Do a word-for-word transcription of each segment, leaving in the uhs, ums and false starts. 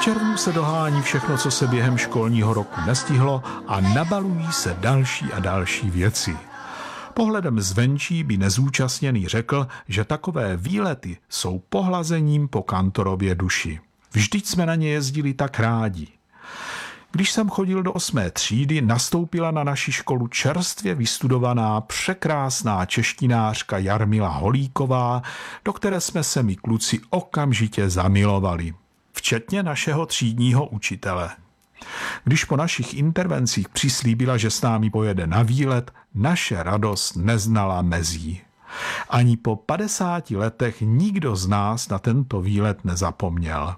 červnu se dohání všechno, co se během školního roku nestihlo a nabalují se další a další věci. Pohledem zvenčí by nezúčastněný řekl, že takové výlety jsou pohlazením po kantorově duši. Vždyť jsme na ně jezdili tak rádi. Když jsem chodil do osmé třídy, nastoupila na naši školu čerstvě vystudovaná, překrásná češtinářka Jarmila Holíková, do které jsme se my kluci okamžitě zamilovali. Včetně našeho třídního učitele. Když po našich intervencích přislíbila, že s námi pojede na výlet, naše radost neznala mezí. Ani po padesáti letech nikdo z nás na tento výlet nezapomněl.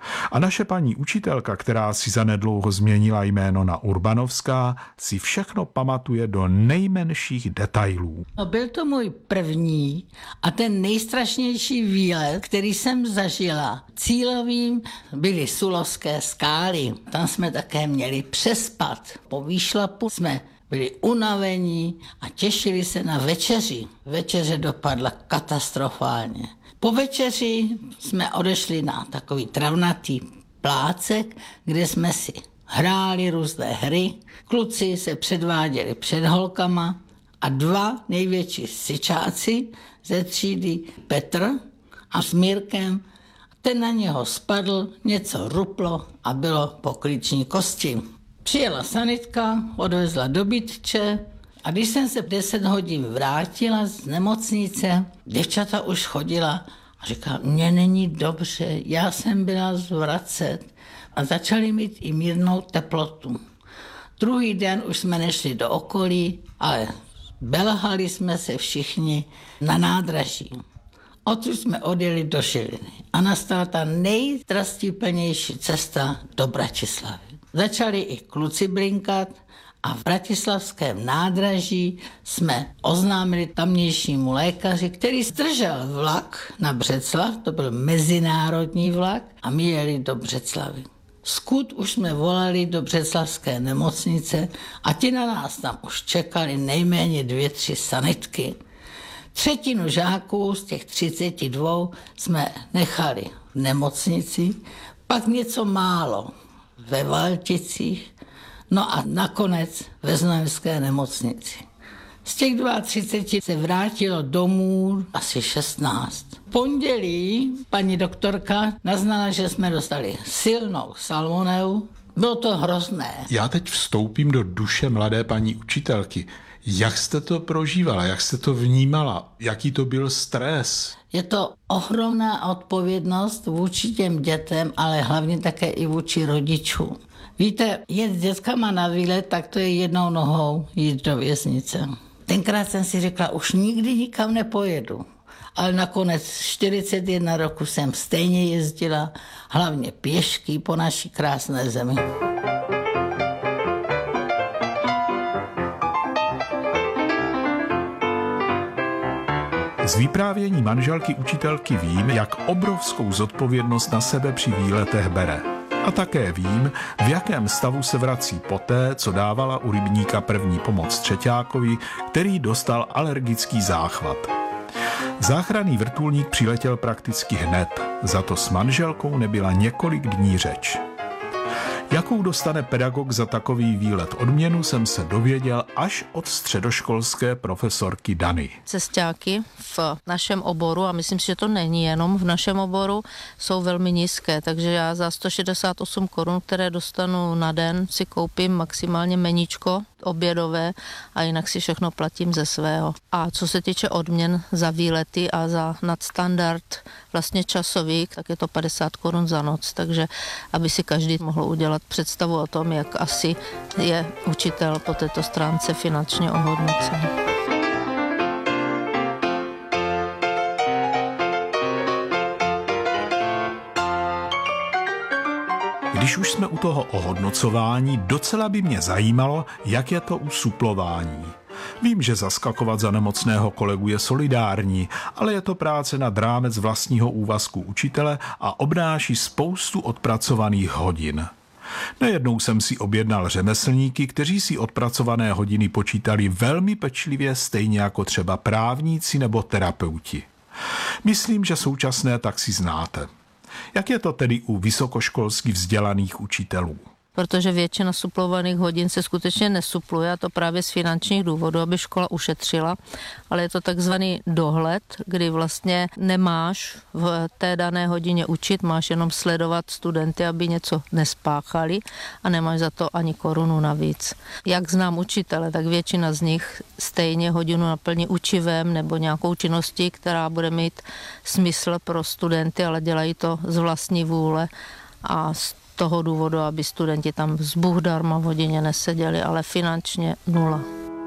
A naše paní učitelka, která si zanedlouho změnila jméno na Urbanovská, si všechno pamatuje do nejmenších detailů. No, byl to můj první a ten nejstrašnější výlet, který jsem zažila. Cílovým byly Sulovské skály. Tam jsme také měli přespat. Po výšlapu jsme byli unavení a těšili se na večeři. Večeře dopadla katastrofálně. Po večeři jsme odešli na takový travnatý plácek, kde jsme si hráli různé hry. Kluci se předváděli před holkama a dva největší syčáci ze třídy, Petr a s Mírkem, ten na něho spadl, něco ruplo a bylo po klíční kosti. Přijela sanitka, odvezla do bytče a když jsem se v deset hodin vrátila z nemocnice, děvčata už chodila a říkala, mně není dobře, já jsem byla zvracet a začali mít i mírnou teplotu. Druhý den už jsme nešli do okolí, ale belhali jsme se všichni na nádraží. Odtud jsme odjeli do Žiliny a nastala ta nejstrastiplnější cesta do Bratislavy. Začali i kluci blinkat a v bratislavském nádraží jsme oznámili tamnějšímu lékaři, který zdržel vlak na Břeclav, to byl mezinárodní vlak, a my jeli do Břeclavy. Skud už jsme volali do břeclavské nemocnice a ti na nás tam už čekali nejméně dvě, tři sanitky. Třetinu žáků z těch třiceti dvou jsme nechali v nemocnici, pak něco málo ve Valticích, no a nakonec ve Znojemské nemocnici. Z těch třiceti dvou se vrátilo domů asi šestnáct. V pondělí paní doktorka naznala, že jsme dostali silnou salmonelu. Bylo to hrozné. Já teď vstoupím do duše mladé paní učitelky. Jak jste to prožívala, jak jste to vnímala, jaký to byl stres? Je to ohromná odpovědnost vůči těm dětem, ale hlavně také i vůči rodičům. Víte, jet s dětkama na výlet, tak to je jednou nohou jít do věznice. Tenkrát jsem si řekla, už nikdy nikam nepojedu. Ale nakonec čtyřicet jedna roku jsem stejně jezdila, hlavně pěšky po naší krásné zemi. Z vyprávění manželky učitelky vím, jak obrovskou zodpovědnost na sebe při výletech bere. A také vím, v jakém stavu se vrací poté, co dávala u rybníka první pomoc třeťákovi, který dostal alergický záchvat. Záchranný vrtulník přiletěl prakticky hned, za to s manželkou nebyla několik dní řeč. Jakou dostane pedagog za takový výlet odměnu, jsem se dověděl až od středoškolské profesorky Dany. Cesťáky v našem oboru, a myslím si, že to není jenom v našem oboru, jsou velmi nízké, takže já za sto šedesát osm korun, které dostanu na den, si koupím maximálně meníčko obědové a jinak si všechno platím ze svého. A co se týče odměn za výlety a za nadstandard vlastně časový, tak je to padesát korun za noc, takže aby si každý mohl udělat představu o tom, jak asi je učitel po této stránce finančně ohodnocen. Když už jsme u toho ohodnocování, docela by mě zajímalo, jak je to u suplování. Vím, že zaskakovat za nemocného kolegu je solidární, ale je to práce nad rámec vlastního úvazku učitele a obnáší spoustu odpracovaných hodin. Nejednou jsem si objednal řemeslníky, kteří si odpracované hodiny počítali velmi pečlivě, stejně jako třeba právníci nebo terapeuti. Myslím, že současné taxi znáte. Jak je to tedy u vysokoškolsky vzdělaných učitelů? Protože většina suplovaných hodin se skutečně nesupluje, a to právě z finančních důvodů, aby škola ušetřila, ale je to takzvaný dohled, kdy vlastně nemáš v té dané hodině učit, máš jenom sledovat studenty, aby něco nespáchali a nemáš za to ani korunu navíc. Jak znám učitele, tak většina z nich stejně hodinu naplní učivem nebo nějakou činností, která bude mít smysl pro studenty, ale dělají to z vlastní vůle a z toho důvodu, aby studenti tam z Bůh darma v hodině neseděli, ale finančně nula.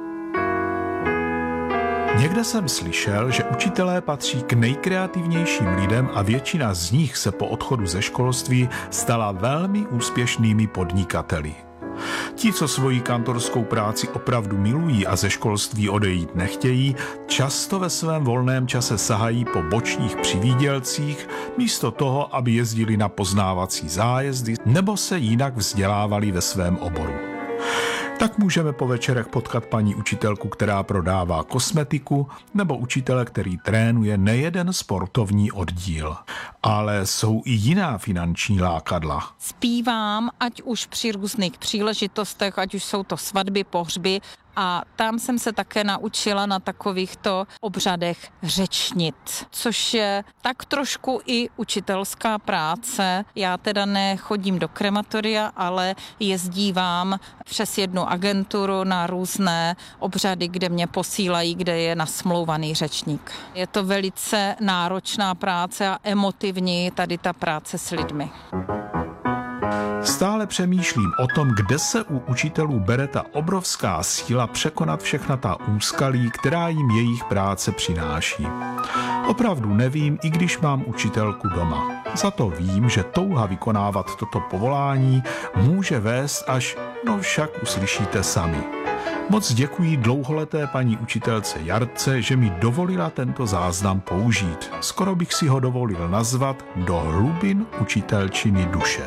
Někde jsem slyšel, že učitelé patří k nejkreativnějším lidem a většina z nich se po odchodu ze školství stala velmi úspěšnými podnikateli. Ti, co svoji kantorskou práci opravdu milují a ze školství odejít nechtějí, často ve svém volném čase sahají po bočních přivídělcích, místo toho, aby jezdili na poznávací zájezdy nebo se jinak vzdělávali ve svém oboru. Tak můžeme po večerech potkat paní učitelku, která prodává kosmetiku, nebo učitele, který trénuje nejeden sportovní oddíl. Ale jsou i jiná finanční lákadla. Zpívám, ať už při různých příležitostech, ať už jsou to svatby, pohřby, a tam jsem se také naučila na takovýchto obřadech řečnit, což je tak trošku i učitelská práce. Já teda nechodím do krematoria, ale jezdívám přes jednu agenturu na různé obřady, kde mě posílají, kde je nasmlouvaný řečník. Je to velice náročná práce a emotivní tady ta práce s lidmi. Stále přemýšlím o tom, kde se u učitelů bere ta obrovská síla překonat všechna ta úskalí, která jim jejich práce přináší. Opravdu nevím, i když mám učitelku doma. Za to vím, že touha vykonávat toto povolání může vést až, no však uslyšíte sami. Moc děkuji dlouholeté paní učitelce Jarce, že mi dovolila tento záznam použít. Skoro bych si ho dovolil nazvat Do hlubin učitelčiny duše.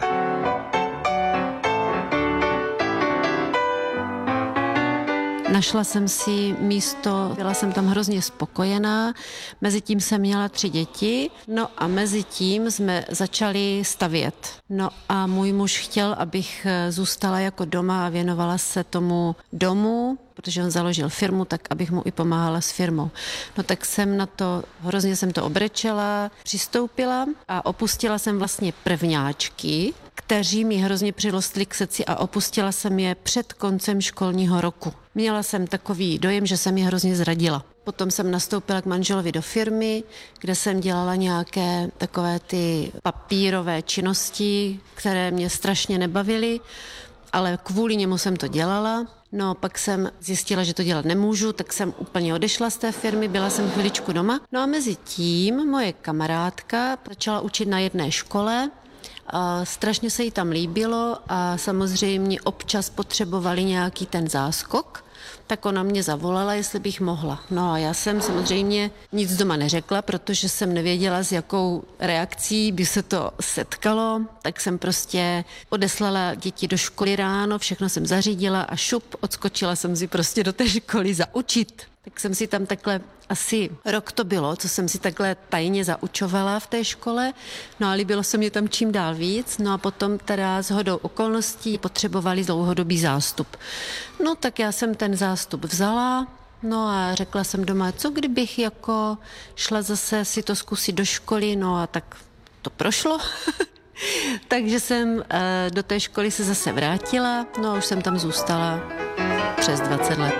Našla jsem si místo, byla jsem tam hrozně spokojená, mezi tím jsem měla tři děti, no a mezi tím jsme začali stavět. No a můj muž chtěl, abych zůstala jako doma a věnovala se tomu domu, protože on založil firmu, tak abych mu i pomáhala s firmou. No tak jsem na to, hrozně jsem to obrečela, přistoupila a opustila jsem vlastně prvňáčky, kteří mi hrozně přirostli k srdci a opustila jsem je před koncem školního roku. Měla jsem takový dojem, že jsem je hrozně zradila. Potom jsem nastoupila k manželovi do firmy, kde jsem dělala nějaké takové ty papírové činnosti, které mě strašně nebavily, ale kvůli němu jsem to dělala. No, pak jsem zjistila, že to dělat nemůžu, tak jsem úplně odešla z té firmy, byla jsem chviličku doma. No a mezi tím moje kamarádka začala učit na jedné škole, a strašně se jí tam líbilo a samozřejmě občas potřebovali nějaký ten záskok, tak ona mě zavolala, jestli bych mohla. No a já jsem samozřejmě nic doma neřekla, protože jsem nevěděla, s jakou reakcí by se to setkalo, tak jsem prostě odeslala děti do školy ráno, všechno jsem zařídila a šup, odskočila jsem si prostě do té školy zaučit. Tak jsem si tam takhle, asi rok to bylo, co jsem si takhle tajně zaučovala v té škole, no a líbilo se mě tam čím dál víc, no a potom teda shodou okolností potřebovali dlouhodobý zástup. No tak já jsem ten zástup vzala, no a řekla jsem doma, co kdybych jako šla zase si to zkusit do školy, no a tak to prošlo. Takže jsem do té školy se zase vrátila, no a už jsem tam zůstala přes dvacet let.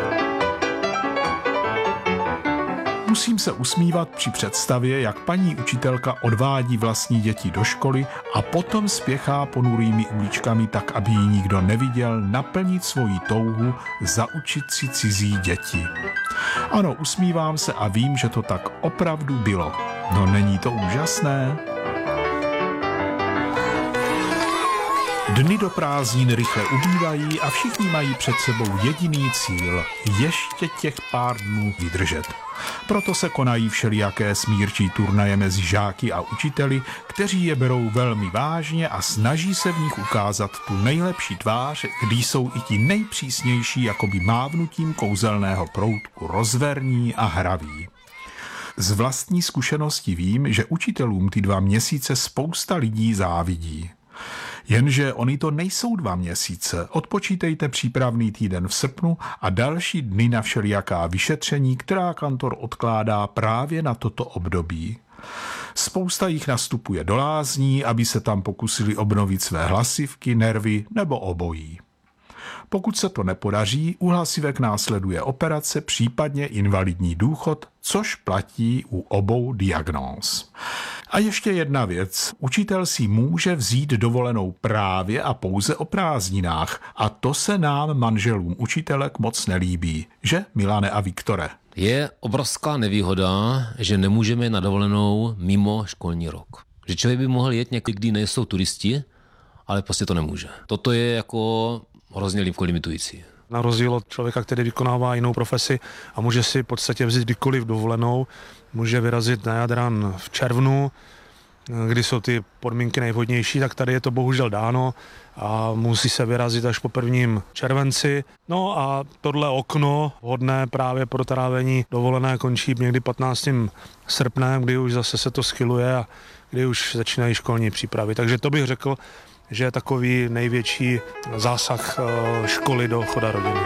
Musím se usmívat při představě, jak paní učitelka odvádí vlastní děti do školy a potom spěchá ponurými uličkami tak, aby ji nikdo neviděl, naplnit svoji touhu zaučit si cizí děti. Ano, usmívám se a vím, že to tak opravdu bylo. No není to úžasné? Dny do prázdnin rychle ubývají a všichni mají před sebou jediný cíl – ještě těch pár dnů vydržet. Proto se konají všelijaké smírčí turnaje mezi žáky a učiteli, kteří je berou velmi vážně a snaží se v nich ukázat tu nejlepší tvář, kdy jsou i ti nejpřísnější jakoby mávnutím kouzelného proutku rozverní a hraví. Z vlastní zkušenosti vím, že učitelům ty dva měsíce spousta lidí závidí. Jenže oni to nejsou dva měsíce. Odpočítejte přípravný týden v srpnu a další dny na všelijaká vyšetření, která kantor odkládá právě na toto období. Spousta jich nastupuje do lázní, aby se tam pokusili obnovit své hlasivky, nervy nebo obojí. Pokud se to nepodaří, u hlasivek následuje operace, případně invalidní důchod, což platí u obou diagnóz. A ještě jedna věc. Učitel si může vzít dovolenou právě a pouze o prázdninách a to se nám, manželům učitelek, moc nelíbí. Že, Milane a Viktore? Je obrovská nevýhoda, že nemůžeme na dovolenou mimo školní rok. Že člověk by mohl jet někdy, kdy nejsou turisti, ale prostě to nemůže. Toto je jako hrozně limitující. Na rozdíl od člověka, který vykonává jinou profesi a může si v podstatě vzít kdykoliv dovolenou, může vyrazit na Jadran v červnu, kdy jsou ty podmínky nejvhodnější, tak tady je to bohužel dáno a musí se vyrazit až po prvním červenci. No a tohle okno hodné právě pro trávení dovolené končí někdy patnáctým srpnem, kdy už zase se to schyluje a kdy už začínají školní přípravy. Takže to bych řekl, že je takový největší zásah školy do choda rodiny.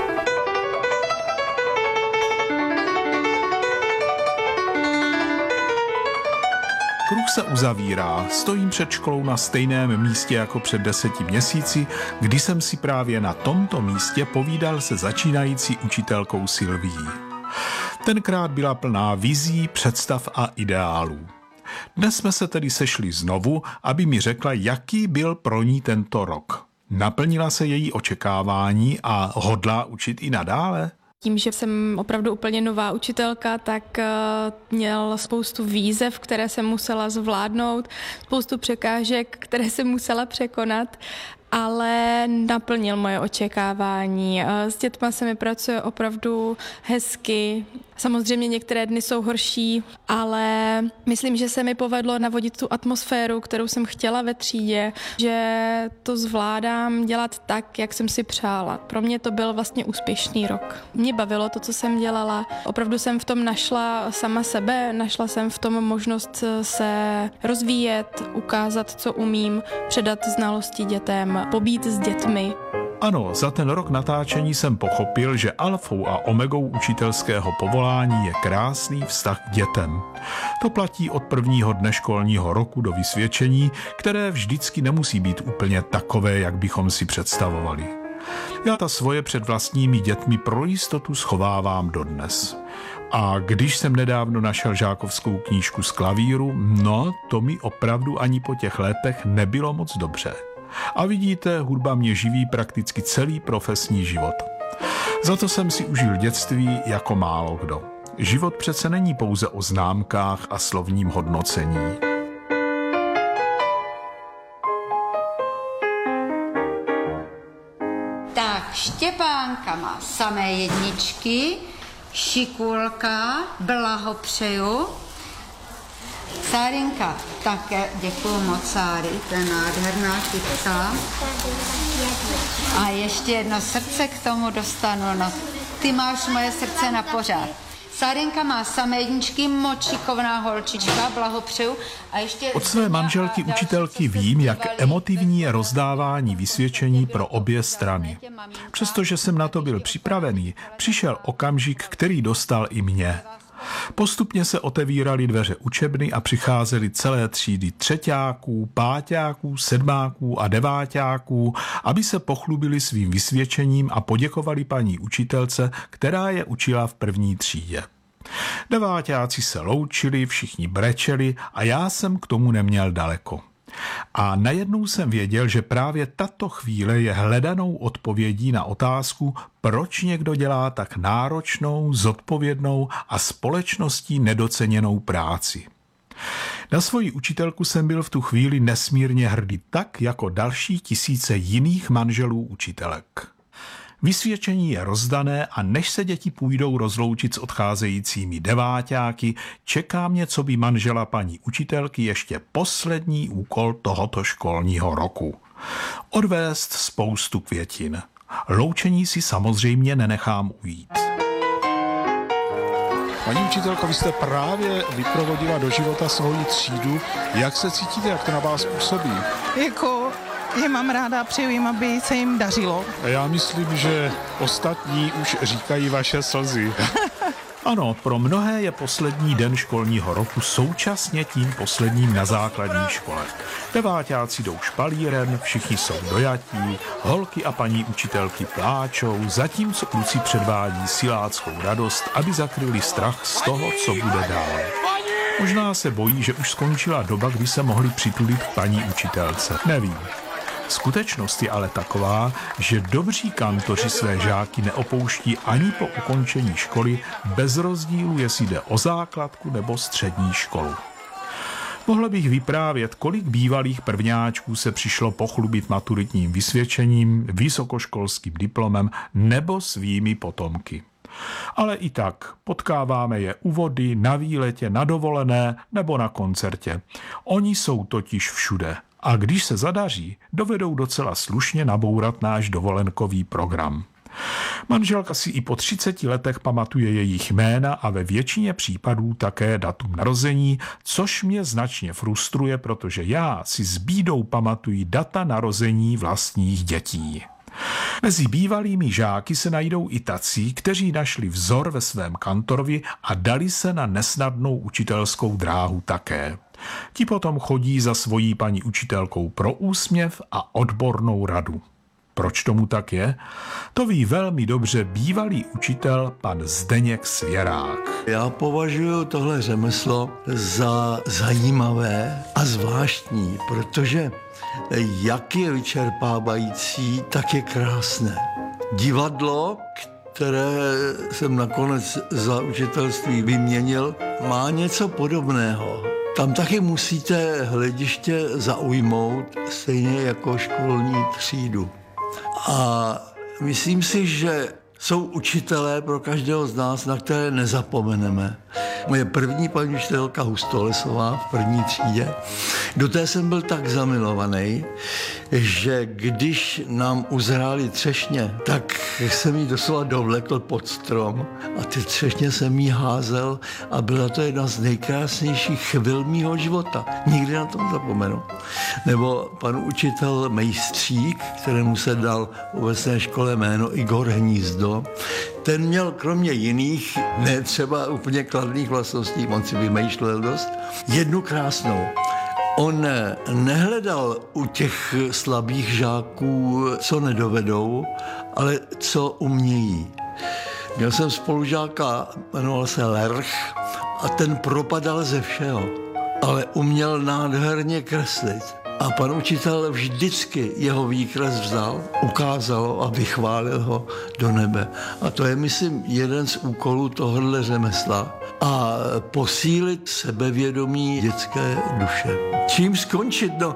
Kruh se uzavírá, stojím před školou na stejném místě jako před deseti měsíci, kdy jsem si právě na tomto místě povídal se začínající učitelkou Silvií. Tenkrát byla plná vizí, představ a ideálů. Dnes jsme se tedy sešli znovu, aby mi řekla, jaký byl pro ní tento rok. Naplnila se její očekávání a hodlá učit i nadále? Tím, že jsem opravdu úplně nová učitelka, tak měl spoustu výzev, které jsem musela zvládnout, spoustu překážek, které jsem musela překonat, ale naplnil moje očekávání. S dětma se mi pracuje opravdu hezky. Samozřejmě některé dny jsou horší, ale myslím, že se mi povedlo navodit tu atmosféru, kterou jsem chtěla ve třídě, že to zvládám dělat tak, jak jsem si přála. Pro mě to byl vlastně úspěšný rok. Mě bavilo to, co jsem dělala. Opravdu jsem v tom našla sama sebe, našla jsem v tom možnost se rozvíjet, ukázat, co umím, předat znalosti dětem, pobít s dětmi. Ano, za ten rok natáčení jsem pochopil, že alfou a omegou učitelského povolání je krásný vztah k dětem. To platí od prvního dne školního roku do vysvědčení, které vždycky nemusí být úplně takové, jak bychom si představovali. Já ta svoje před vlastními dětmi pro jistotu schovávám dodnes. A když jsem nedávno našel žákovskou knížku z klavíru, no to mi opravdu ani po těch letech nebylo moc dobře. A vidíte, hudba mě živí prakticky celý profesní život. Za to jsem si užil dětství jako málo kdo. Život přece není pouze o známkách a slovním hodnocení. Tak, Štěpánka má samé jedničky, šikulka, blahopřeju. Sárinka také, děkuju moc, Sáry, to je nádherná kytka. A ještě jedno srdce k tomu dostanu, no ty máš moje srdce na pořád. Sárinka má samé jedničky, moc šikovná holčička, blahopřeju. A ještě od své manželky učitelky vím, jak emotivní je rozdávání vysvědčení pro obě strany. Přestože jsem na to byl připravený, přišel okamžik, který dostal i mě. Postupně se otevíraly dveře učebny a přicházely celé třídy třeťáků, páťáků, sedmáků a deváťáků, aby se pochlubili svým vysvědčením a poděkovali paní učitelce, která je učila v první třídě. Deváťáci se loučili, všichni brečeli a já jsem k tomu neměl daleko. A najednou jsem věděl, že právě tato chvíle je hledanou odpovědí na otázku, proč někdo dělá tak náročnou, zodpovědnou a společností nedoceněnou práci. Na svoji učitelku jsem byl v tu chvíli nesmírně hrdý, tak jako další tisíce jiných manželů učitelek. Vysvědčení je rozdané a než se děti půjdou rozloučit s odcházejícími deváťáky, čeká mě, co by manžela paní učitelky, ještě poslední úkol tohoto školního roku. Odvést spoustu květin. Loučení si samozřejmě nenechám ujít. Paní učitelko, vy jste právě vyprovodila do života svoji třídu. Jak se cítíte, jak to na vás působí? Jako je mám ráda, přeju jim, aby se jim dařilo. Já myslím, že ostatní už říkají vaše slzy. Ano, pro mnohé je poslední den školního roku současně tím posledním na základní škole. Deváťáci jdou špalírem, všichni jsou dojatí, holky a paní učitelky pláčou, zatímco kluci předvádí siláckou radost, aby zakryli strach z toho, co bude dál. Možná se bojí, že už skončila doba, kdy se mohli přitulit k paní učitelce. Nevím. Skutečnost je ale taková, že dobří kantoři své žáky neopouští ani po ukončení školy bez rozdílu, jestli jde o základku nebo střední školu. Mohla bych vyprávět, kolik bývalých prvňáčků se přišlo pochlubit maturitním vysvědčením, vysokoškolským diplomem nebo svými potomky. Ale i tak potkáváme je u vody, na výletě, na dovolené nebo na koncertě. Oni jsou totiž všude. A když se zadaří, dovedou docela slušně nabourat náš dovolenkový program. Manželka si i po třiceti letech pamatuje jejich jména a ve většině případů také datum narození, což mě značně frustruje, protože já si s bídou pamatuji data narození vlastních dětí. Mezi bývalými žáky se najdou i tací, kteří našli vzor ve svém kantorovi a dali se na nesnadnou učitelskou dráhu také. Ti potom chodí za svojí paní učitelkou pro úsměv a odbornou radu. Proč tomu tak je? To ví velmi dobře bývalý učitel pan Zdeněk Svěrák. Já považuji tohle řemeslo za zajímavé a zvláštní, protože jak je vyčerpávající, tak je krásné. Divadlo, které jsem nakonec za učitelství vyměnil, má něco podobného. Tam taky musíte hlediště zaujmout, stejně jako školní třídu. A myslím si, že jsou učitelé pro každého z nás, na které nezapomeneme. Moje první paní učitelka Hustolesová v první třídě, do té jsem byl tak zamilovaný, že když nám uzrály třešně, tak jsem jí doslova dovlekl pod strom a ty třešně jsem jí házel a byla to jedna z nejkrásnějších chvil mýho života. Nikdy na to nezapomenu. Nebo pan učitel Mejstřík, kterému se dal v obecné škole jméno Igor Hnízdo, ten měl kromě jiných, ne třeba úplně kladných vlastností, on si vymýšlel dost, jednu krásnou. On nehledal u těch slabých žáků, co nedovedou, ale co umějí. Měl jsem spolužáka, jmenoval se Lerch, a ten propadal ze všeho, ale uměl nádherně kreslit. A pan učitel vždycky jeho výkres vzal, ukázal a vychválil ho do nebe. A to je, myslím, jeden z úkolů tohohle řemesla. A posílit sebevědomí dětské duše. Čím skončit? No,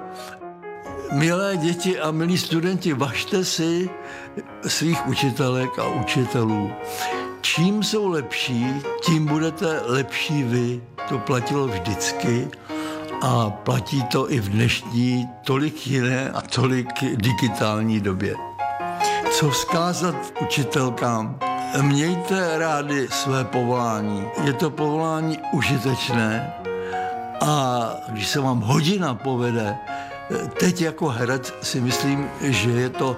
milé děti a milí studenti, važte si svých učitelek a učitelů. Čím jsou lepší, tím budete lepší vy. To platilo vždycky. A platí to i v dnešní tolik jiné a tolik digitální době. Co vzkázat učitelkám? Mějte rádi své povolání. Je to povolání užitečné a když se vám hodina povede, teď jako herec si myslím, že je to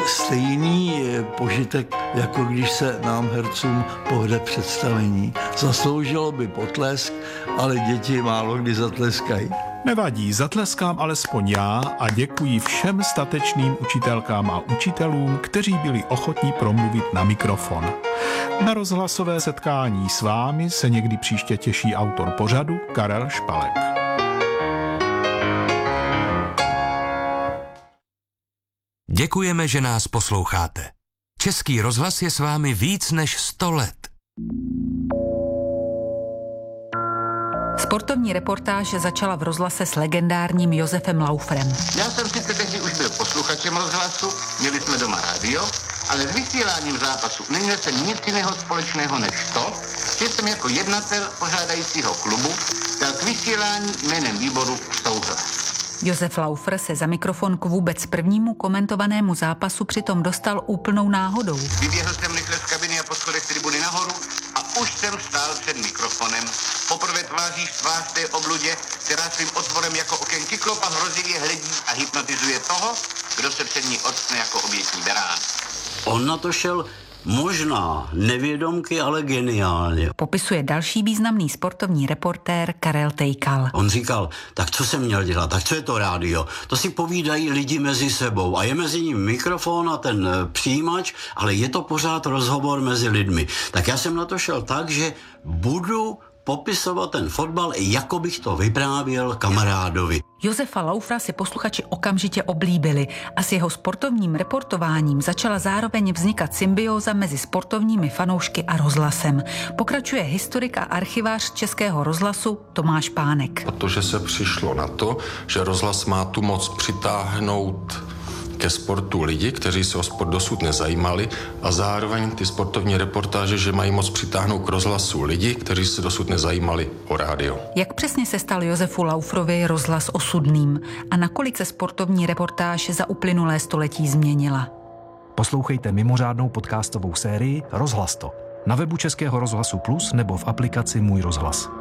stejný požitek, jako když se nám hercům povede představení. Zasloužilo by potlesk, ale děti málo kdy zatleskají. Nevadí, zatleskám alespoň já a děkuji všem statečným učitelkám a učitelům, kteří byli ochotní promluvit na mikrofon. Na rozhlasové setkání s vámi se někdy příště těší autor pořadu Karel Špalek. Děkujeme, že nás posloucháte. Český rozhlas je s vámi víc než sto let. Sportovní reportáž začala v rozhlase s legendárním Josefem Lauferem. Já jsem sice tehdy už byl posluchačem rozhlasu, měli jsme doma rádio, ale s vysíláním zápasu neměl jsem nic jiného společného než to, že jsem jako jednatel pořádajícího klubu dal k vysílání jménem výboru souhlas. Josef Laufer se za mikrofon k vůbec prvnímu komentovanému zápasu přitom dostal úplnou náhodou. Vyběhl jsem rychle z kabiny a po schodech tribuny nahoru a už jsem stál před mikrofonem. Poprvé tváříš tvář té obludě, která svým otvorem jako oken kyklopa hrozivě hledí a hypnotizuje toho, kdo se před ní octne jako obětní berán. On na to šel možná nevědomky, ale geniálně. Popisuje další významný sportovní reportér Karel Tejkal. On říkal, tak co jsem měl dělat, tak co je to rádio? To si povídají lidi mezi sebou a je mezi ním mikrofon a ten přijímač, ale je to pořád rozhovor mezi lidmi. Tak já jsem na to šel tak, že budu popisovat ten fotbal, jako bych to vyprávěl kamarádovi. Josefa Laufra si posluchači okamžitě oblíbili a s jeho sportovním reportováním začala zároveň vznikat symbióza mezi sportovními fanoušky a rozhlasem. Pokračuje historik a archivář Českého rozhlasu Tomáš Pánek. Protože se přišlo na to, že rozhlas má tu moc přitáhnout ke sportu lidi, kteří se o sport dosud nezajímali, a zároveň ty sportovní reportáže, že mají moc přitáhnout k rozhlasu lidi, kteří se dosud nezajímali o rádio. Jak přesně se stal Josefu Laufrovi rozhlas osudným a nakolik se sportovní reportáž za uplynulé století změnila? Poslouchejte mimořádnou podcastovou sérii Rozhlas to na webu Českého rozhlasu Plus nebo v aplikaci Můj rozhlas.